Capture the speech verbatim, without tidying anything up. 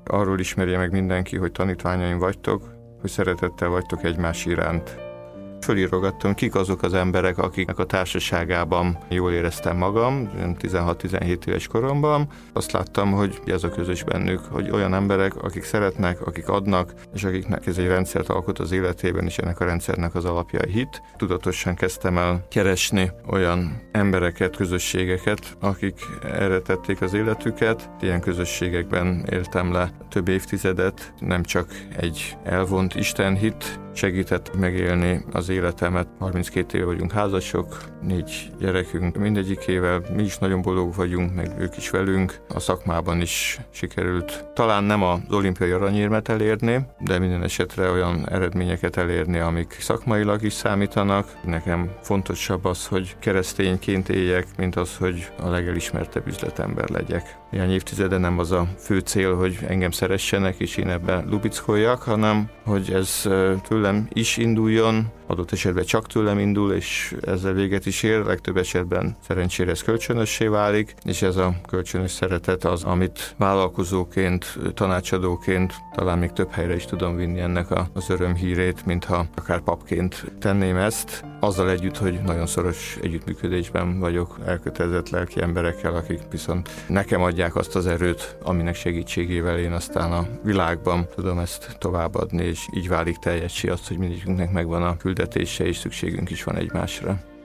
arról ismerje meg mindenki, hogy tanítványaim vagytok, hogy szeretettel vagytok egymás iránt. Fölírogattam, kik azok az emberek, akiknek a társaságában jól éreztem magam, tizenhat-tizenhét éves koromban. Azt láttam, hogy ez a közös bennük, hogy olyan emberek, akik szeretnek, akik adnak, és akiknek ez egy rendszert alkot az életében, és ennek a rendszernek az alapja a hit. Tudatosan kezdtem el keresni olyan embereket, közösségeket, akik erre tették az életüket. Ilyen közösségekben éltem le több évtizedet, nem csak egy elvont istenhit segített megélni az életemet. harminckét éve vagyunk házasok, négy gyerekünk mindegyikével, mi is nagyon boldogok vagyunk, meg ők is velünk. A szakmában is sikerült talán nem az olimpiai aranyérmet elérni, de minden esetre olyan eredményeket elérni, amik szakmailag is számítanak. Nekem fontosabb az, hogy keresztényként éljek, mint az, hogy a legelismertebb üzletember legyek. Néhány évtizede nem az a fő cél, hogy engem szeressenek, és én ebben lubickoljak, hanem hogy ez tőlem is induljon, adott esetben csak tőlem indul, és ezzel véget is ér, legtöbb esetben szerencsére ez kölcsönössé válik, és ez a kölcsönös szeretet az, amit vállalkozóként, tanácsadóként talán még több helyre is tudom vinni ennek az örömhírét, mintha akár papként tenném ezt, azzal együtt, hogy nagyon szoros együttműködésben vagyok elkötelezett lelki emberekkel, akik viszont nekem adják azt az erőt, aminek segítségével én aztán a világban tudom ezt továbbadni, és így válik teljessé azt, hogy mindegyikünknek megvan a küldetése, és szükségünk is van egymásra.